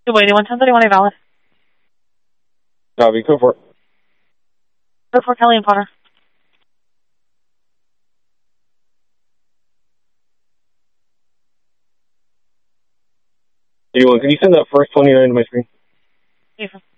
Wait, 1031 valid. Copy, go for it. Go for Kelly and Potter. Anyone, can you send that first 29 to my screen? Yes, sir.